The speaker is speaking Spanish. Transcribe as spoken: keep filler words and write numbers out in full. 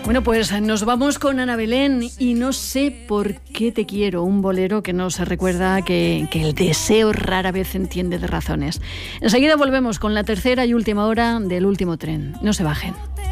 Bueno, pues nos vamos con Ana Belén y No sé por qué te quiero, un bolero que nos recuerda que, que el deseo rara vez entiende de razones. Enseguida volvemos con la tercera y última hora del Último Tren. No se bajen.